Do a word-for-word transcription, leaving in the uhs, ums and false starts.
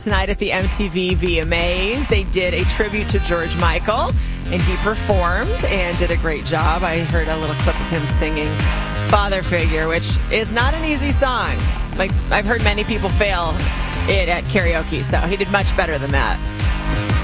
Tonight at the M T V V M As, they did a tribute to George Michael, and he performed and did a great job. I heard a little clip of him singing Father Figure, which is not an easy song. Like, I've heard many people fail it at karaoke, so he did much better than that.